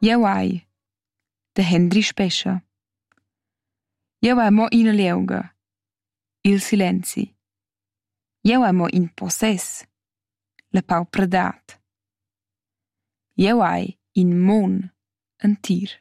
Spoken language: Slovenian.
Jeu hai da Henry Spescha. Jeu hai mo ina lieuga, il silenzi. Jeu hai mo in possess, la paupradat. Jeu hai in mon entir.